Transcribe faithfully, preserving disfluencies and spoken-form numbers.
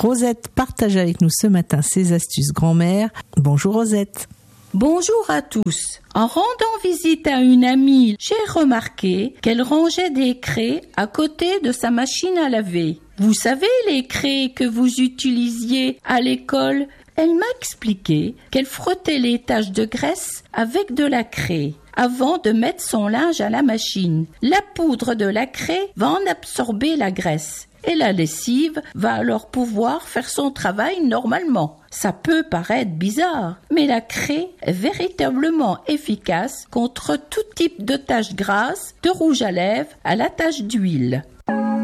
Rosette partage avec nous ce matin ses astuces grand-mère. Bonjour Rosette. Bonjour à tous. En rendant visite à une amie, j'ai remarqué qu'elle rangeait des craies à côté de sa machine à laver. Vous savez les craies que vous utilisiez à l'école? Elle m'a expliqué qu'elle frottait les taches de graisse avec de la craie avant de mettre son linge à la machine. La poudre de la craie va en absorber la graisse et la lessive va alors pouvoir faire son travail normalement. Ça peut paraître bizarre, mais la craie est véritablement efficace contre tout type de taches grasses, de rouge à lèvres à la tache d'huile.